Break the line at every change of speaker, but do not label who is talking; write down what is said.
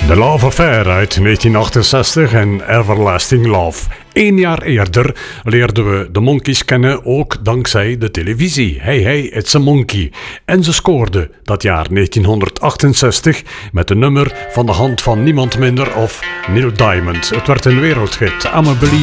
The Love Affair uit 1968 en Everlasting Love. 1 jaar eerder leerden we de Monkees kennen, ook dankzij de televisie. Hey, hey, it's a monkey. En ze scoorden dat jaar 1968 met een nummer van de hand van niemand minder of Neil Diamond. Het werd een wereldhit, I'm a Believer.